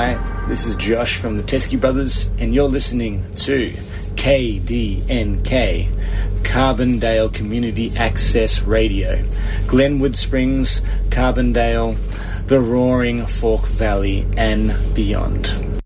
Hi, this is Josh from the Teskey Brothers, and you're listening to KDNK, Carbondale Community Access Radio, Glenwood Springs, Carbondale, the Roaring Fork Valley, and beyond.